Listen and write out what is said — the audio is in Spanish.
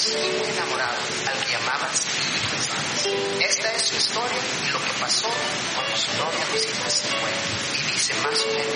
imposible enamorado al que llamabas y pensabas. Esta es su historia y lo que pasó cuando su novia Rosita se fue. Y dice más o menos